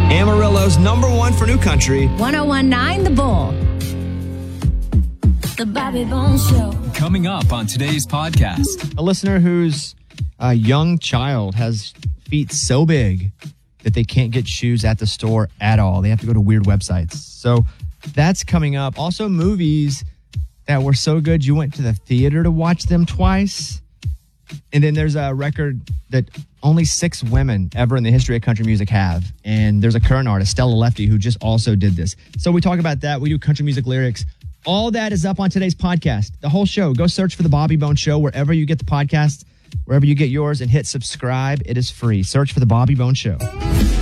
Amarillo's #1 for new country. 1019 The Bull. The Bobby Bones Show. Coming up on today's podcast. A listener whose young child has feet so big that they can't get shoes at the store at all. They have to go to weird websites. So that's coming up. Also, movies that were so good you went to the theater to watch them twice. And then there's a record that only 6 women ever in the history of country music have. And there's a current artist, Stella Lefty, who just also did this. So we talk about that. We do country music lyrics. All that is up on today's podcast. The whole show. Go search for The Bobby Bones Show wherever you get the podcast, wherever you get yours, and hit subscribe. It is free. Search for The Bobby Bones Show.